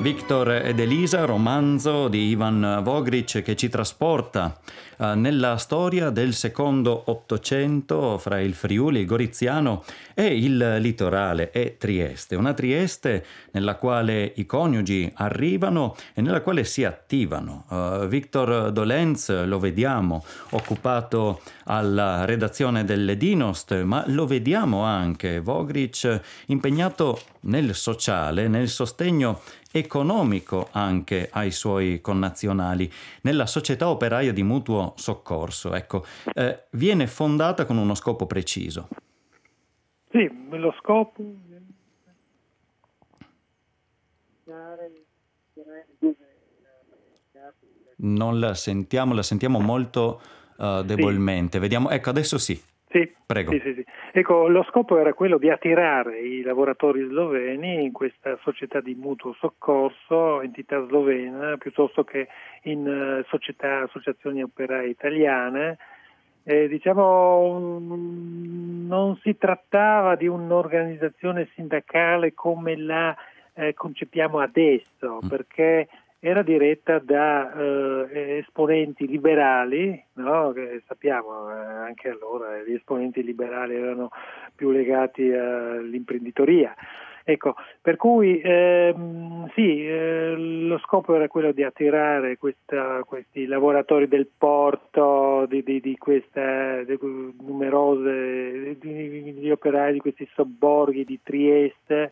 Victor ed Elisa, romanzo di Ivan Vogric che ci trasporta nella storia del secondo Ottocento fra il Friuli, il Goriziano e il litorale e Trieste. Una Trieste nella quale i coniugi arrivano e nella quale si attivano. Victor Dolenz lo vediamo occupato alla redazione dell'Edinost, ma lo vediamo anche Vogric impegnato nel sociale, nel sostegno economico anche ai suoi connazionali, nella società operaia di mutuo soccorso. Ecco, viene fondata con uno scopo preciso. Sì, lo scopo non la sentiamo molto debolmente. Vediamo, ecco, adesso sì. Sì, prego. Sì. Ecco, lo scopo era quello di attirare i lavoratori sloveni in questa società di mutuo soccorso, entità slovena, piuttosto che in associazioni operaie italiane. Non si trattava di un'organizzazione sindacale come la concepiamo adesso, perché era diretta da esponenti liberali, no? Che sappiamo, anche allora gli esponenti liberali erano più legati all'imprenditoria. Ecco, per cui lo scopo era quello di attirare questi lavoratori del porto, di queste numerose gli operai di questi sobborghi di Trieste.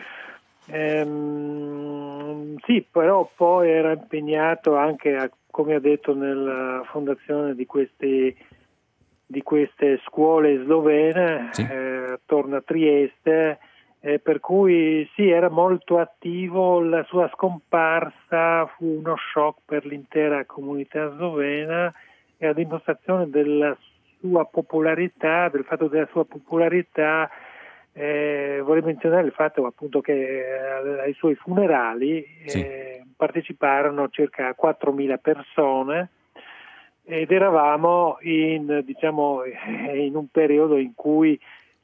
Però poi era impegnato anche come ha detto, nella fondazione di queste scuole slovene, Sì. attorno a Trieste, per cui sì, era molto attivo. La sua scomparsa fu uno shock per l'intera comunità slovena e a dimostrazione della sua popolarità, del fatto della sua popolarità. Vorrei menzionare il fatto appunto che ai suoi funerali parteciparono circa 4.000 persone ed eravamo in un periodo in cui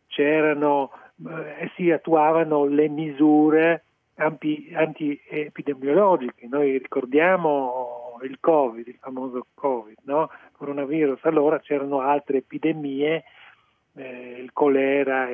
si attuavano le misure anti-epidemiologiche. Noi ricordiamo il Covid, il famoso Covid, no? Coronavirus. Allora c'erano altre epidemie, il colera